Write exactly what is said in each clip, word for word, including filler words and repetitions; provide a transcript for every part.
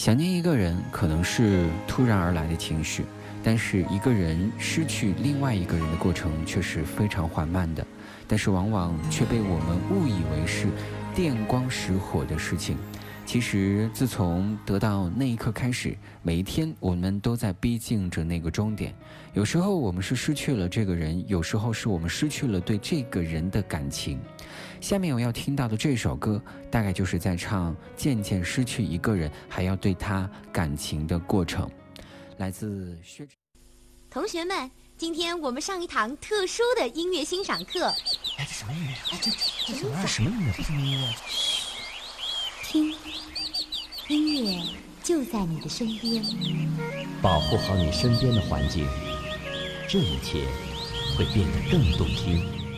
想念一个人可能是突然而来的情绪，但是一个人失去另外一个人的过程却是非常缓慢的，但是往往却被我们误以为是电光石火的事情。其实自从得到那一刻开始，每一天我们都在逼近着那个终点。有时候我们是失去了这个人，有时候是我们失去了对这个人的感情。下面我要听到的这首歌，大概就是在唱渐渐失去一个人还要对他感情的过程。来自薛。 同学们，今天我们上一堂特殊的音乐欣赏课。 哎，这什么音乐？哎，这这什么什么音乐？这什么音乐？ 听，音乐就在你的身边。 保护好你身边的环境，这一切会变得更动听。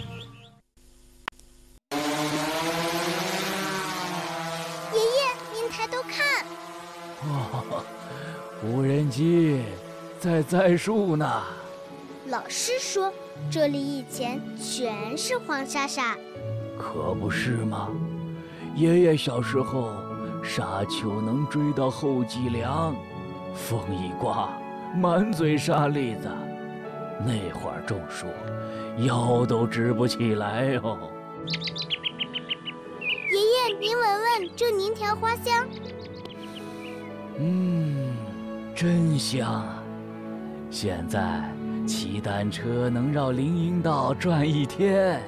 爷爷，您抬头看。 哇，无人机在栽树呢。 老师说，这里以前全是黄沙沙。 可不是吗？爷爷小时候，沙丘能追到后脊梁，风一刮，满嘴沙粒子。那会儿种树，腰都直不起来哦。 爷爷，您闻闻这泥条花香。 嗯，真香啊！现在骑单车能绕林荫道转一天。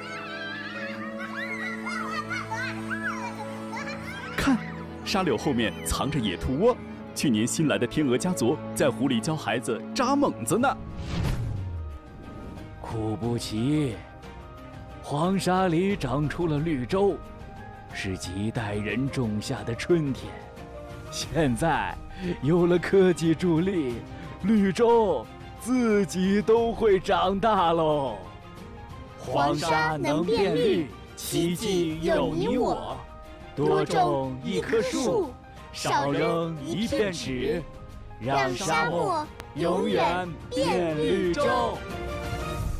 看，沙柳后面藏着野兔窝，去年新来的天鹅家族在湖里教孩子扎猛子呢。 苦不奇，黄沙里长出了绿洲，是几代人种下的春天。现在有了科技助力，绿洲自己都会长大喽。 黄沙能变绿，奇迹有你我。 多种一棵树，少扔一片纸，让沙漠永远变绿洲。